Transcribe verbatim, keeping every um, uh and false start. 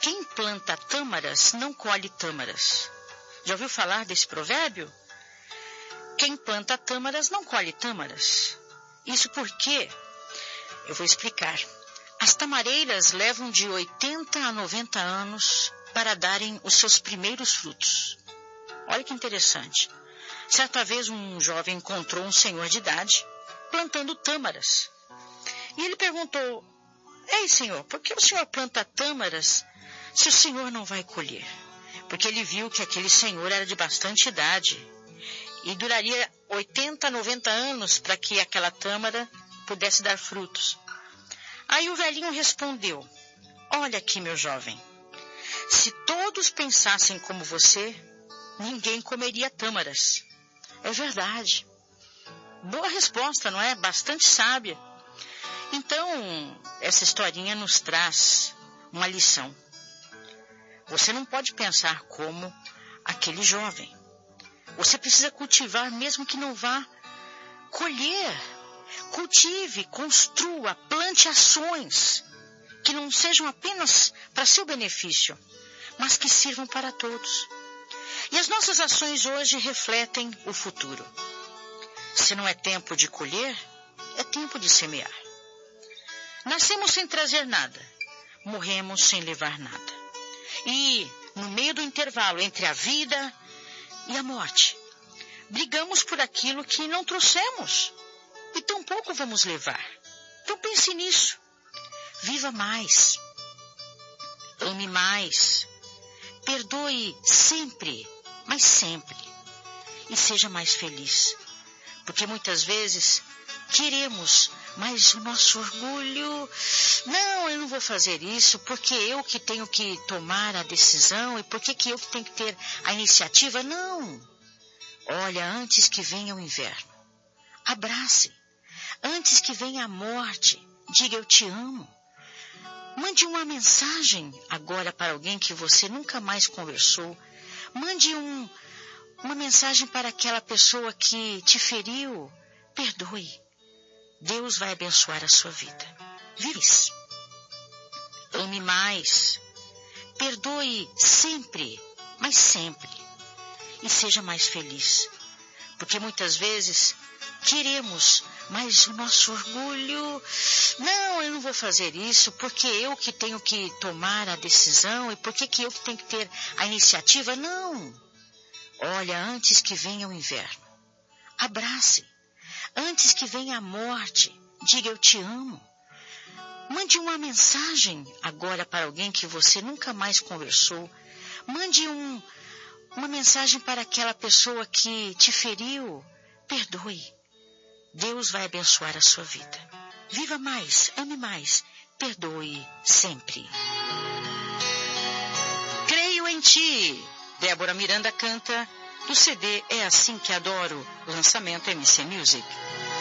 Quem planta tâmaras não colhe tâmaras. Já ouviu falar desse provérbio? Quem planta tâmaras não colhe tâmaras. Isso porque, eu vou explicar, as tamareiras levam de oitenta a noventa anos para darem os seus primeiros frutos. Olha que interessante. Certa vez um jovem encontrou um senhor de idade plantando tâmaras. E ele perguntou: Ei, senhor, por que o senhor planta tâmaras se o senhor não vai colher? Porque ele viu que aquele senhor era de bastante idade e duraria oitenta, noventa anos para que aquela tâmara pudesse dar frutos. Aí o velhinho respondeu: Olha aqui, meu jovem, se todos pensassem como você, ninguém comeria tâmaras. É verdade. Boa resposta, não é? Bastante sábia. Então, essa historinha nos traz uma lição. Você não pode pensar como aquele jovem. Você precisa cultivar mesmo que não vá colher. Cultive, construa, plante ações que não sejam apenas para seu benefício, mas que sirvam para todos. E as nossas ações hoje refletem o futuro. Se não é tempo de colher, é tempo de semear. Nascemos sem trazer nada, morremos sem levar nada. E, no meio do intervalo entre a vida e a morte, brigamos por aquilo que não trouxemos e tampouco vamos levar. Então pense nisso. Viva mais. Ame mais. Perdoe sempre, mas sempre. E seja mais feliz. Porque muitas vezes queremos, mas o nosso orgulho... Não, eu não vou fazer isso, porque eu que tenho que tomar a decisão e porque que eu que tenho que ter a iniciativa. Não. Olha, antes que venha o inverno, abrace. Antes que venha a morte, diga eu te amo. Mande uma mensagem agora para alguém que você nunca mais conversou. Mande um, uma mensagem para aquela pessoa que te feriu. Perdoe. Deus vai abençoar a sua vida. Vive isso. Ame mais. Perdoe sempre, mas sempre. E seja mais feliz. Porque muitas vezes queremos, mas o nosso orgulho... Não, eu não vou fazer isso, porque eu que tenho que tomar a decisão e porque que eu que tenho que ter a iniciativa. Não. Olha, antes que venha o inverno, abrace. Antes que venha a morte, diga eu te amo. Mande uma mensagem agora para alguém que você nunca mais conversou. Mande um, uma mensagem para aquela pessoa que te feriu. Perdoe. Deus vai abençoar a sua vida. Viva mais, ame mais, perdoe sempre. Creio em ti. Débora Miranda canta do C D É Assim Que Adoro, lançamento M C Music.